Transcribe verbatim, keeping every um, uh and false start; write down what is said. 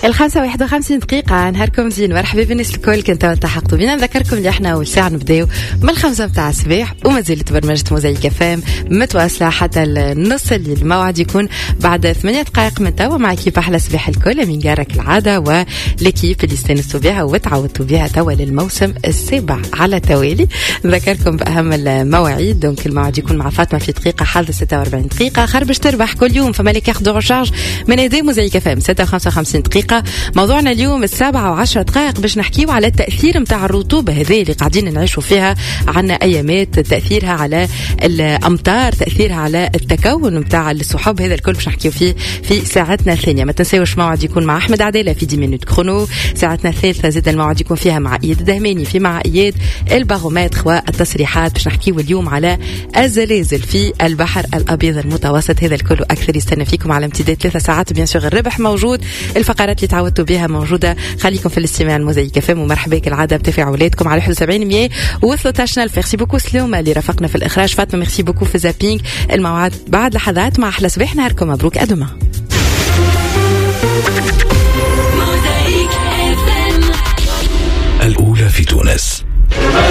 الخامسة واحد وخمسين دقيقة. نهاركم زين، مرحبا بالناس الكل كنتوا التحقتوا بينا. نذكركم اللي احنا أول ساعة نبداو من الخمسة متاع الصباح، وما زالت برمجة موزايك فام متواصلة حتى النص اللي الموعد يكون بعد ثمانية دقائق من توا، مع كيف أحلى صباح الكل من جارك العادة ولكيف اللي استنستوا بها وتعودتوا بها توا للموسم السابع على توالي. نذكركم بأهم المواعيد. دونك الموعد يكون مع فاطمة في دقيقة، حظ ستة وأربعين دقيقة، خربش تربح كل يوم، فما لك ياخذوا شارج من أداء موزايك فام ستة وخمسة وخمسين دقيقة. موضوعنا اليوم السابعة وعشرة دقائق باش نحكيو على التأثير متاع الرطوبة هذه اللي قاعدين نعيشوا فيها عنا أيامات، تأثيرها على الأمطار، تأثيرها على التكون متاع السحب. هذا الكل باش نحكيو فيه في ساعتنا الثانية. ما تنساوش موعد يكون مع أحمد عدالة في دي مينوت كرونو. ساعتنا الثالثة زاد الموعد يكون فيها مع إياد الدهماني في معايير البارومتر والتصريحات. باش نحكيو اليوم على الزلازل في البحر الأبيض المتوسط. هذا الكل أكثر يستنى فيكم على امتداد ثلاثة ساعات. بيان سور الربح موجود، الفقرات اللي تعودتوا بها موجودة. خليكم في الاستماع الموزايك فام، ومرحبا كالعادة بتفاعلاتكم على واحد وسبعين مية وثلاثة عشر. ميرسي بوكو سلومة اللي رافقنا في الإخراج، فاطمة ميرسي بوكو في زابينج. الموعد بعد لحظات مع أحلى صباح. نهاركم مبروك، أدوما.